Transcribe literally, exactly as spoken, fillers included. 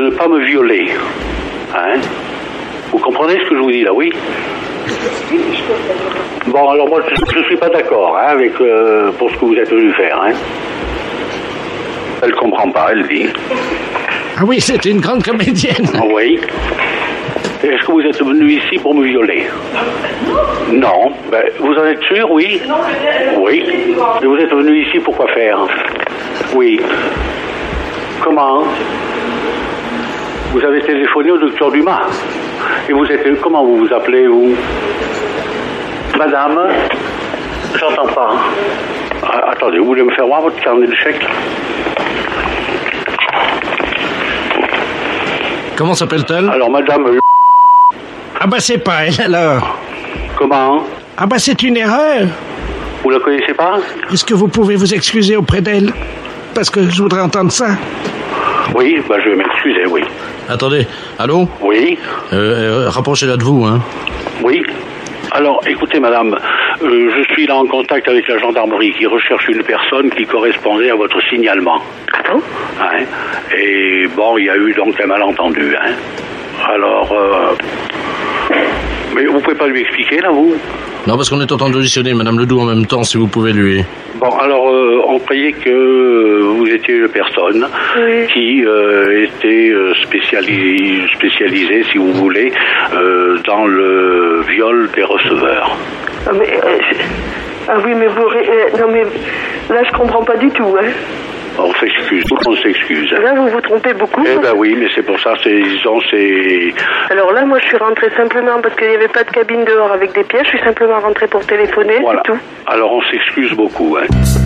ne pas me violer. Hein? Vous comprenez ce que je vous dis là, oui? Bon, alors moi, je ne suis pas d'accord hein, avec euh, pour ce que vous êtes venu faire. Hein. Elle comprend pas, elle dit. Ah oui, c'est une grande comédienne. Oui. Est-ce que vous êtes venu ici pour me violer? Non. Ben, vous en êtes sûr, oui? Oui. Et vous êtes venu ici pour quoi faire? Oui. Comment? Vous avez téléphoné au docteur Dumas. Et vous êtes... Comment vous vous appelez, vous? Madame? J'entends pas. Ah, attendez, vous voulez me faire voir votre carnet de chèques? Comment s'appelle-t-elle? Alors, madame... Ah bah c'est pas elle, alors. Comment? Ah bah c'est une erreur. Vous la connaissez pas? Est-ce que vous pouvez vous excuser auprès d'elle? Parce que je voudrais entendre ça. Oui, bah je vais m'excuser, oui. Attendez, allô? Oui. Euh, euh, rapprochez-la de vous, hein. Oui. Alors, écoutez, madame, euh, je suis là en contact avec la gendarmerie qui recherche une personne qui correspondait à votre signalement. Ah bon? Hein? Et bon, il y a eu donc un malentendu, hein. Alors, euh... mais vous pouvez pas lui expliquer, là, vous? Non, parce qu'on est en train d'auditionner Madame Ledoux en même temps, si vous pouvez lui... Bon, alors, euh, on croyait que vous étiez une personne oui. qui euh, était euh, spécialisée, spécialisée, si vous voulez, euh, dans le viol des receveurs. Ah, mais, euh, ah oui, mais vous... Euh, non, mais là, je comprends pas du tout, hein. On s'excuse, tout le monde s'excuse. Là, vous vous trompez beaucoup. Eh ben oui, mais c'est pour ça, c'est, disons, c'est... Alors là, moi, je suis rentrée simplement parce qu'il n'y avait pas de cabine dehors avec des pièces. Je suis simplement rentrée pour téléphoner, Voilà. c'est tout. Alors, on s'excuse beaucoup, hein.